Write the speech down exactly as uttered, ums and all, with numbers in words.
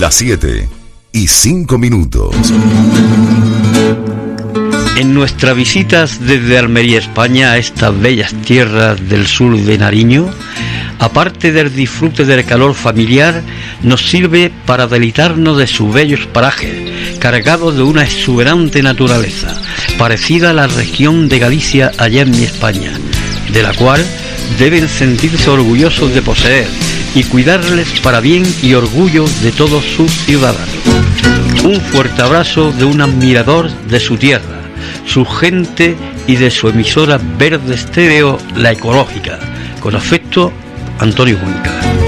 Las siete y cinco minutos. En nuestras visitas desde Almería, España, a estas bellas tierras del sur de Nariño, aparte del disfrute del calor familiar, nos sirve para deleitarnos de sus bellos parajes, cargados de una exuberante naturaleza, parecida a la región de Galicia allá en mi España, de la cual deben sentirse orgullosos de poseer y cuidarles para bien y orgullo de todos sus ciudadanos. Un fuerte abrazo de un admirador de su tierra, su gente y de su emisora Verde Estéreo, La Ecológica. Con afecto, Antonio Cuenca.